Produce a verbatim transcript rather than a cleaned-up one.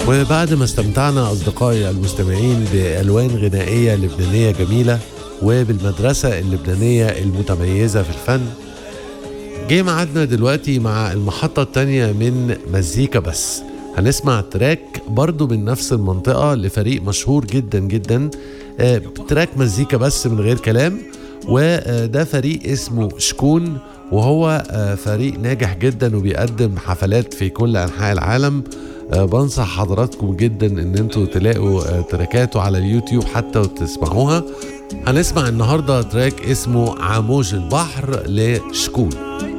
وبعد ما استمتعنا أصدقائي المستمعين بألوان غنائية لبنانية جميلة وبالمدرسة اللبنانية المتميزة في الفن، جه معادنا دلوقتي مع المحطة التانية من مزيكا بس. هنسمع تراك برضو من نفس المنطقة لفريق مشهور جدا جدا، آه تراك مزيكا بس من غير كلام، وده فريق اسمه شكون، وهو آه فريق ناجح جدا وبيقدم حفلات في كل أنحاء العالم. أه بنصح حضراتكم جدا ان انتوا تلاقوا أه تراكاته على اليوتيوب حتى وتسمعوها. هنسمع النهاردة تراك اسمه عموج البحر لشكون.